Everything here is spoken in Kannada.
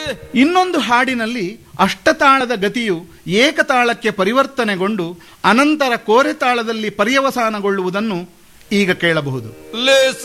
ಇನ್ನೊಂದು ಹಾಡಿನಲ್ಲಿ ಅಷ್ಟತಾಳದ ಗತಿಯು ಏಕತಾಳಕ್ಕೆ ಪರಿವರ್ತನೆಗೊಂಡು ಅನಂತರ ಕೋರೆತಾಳದಲ್ಲಿ ಪರ್ಯವಸಾನಗೊಳ್ಳುವುದನ್ನು ಈಗ ಕೇಳಬಹುದು.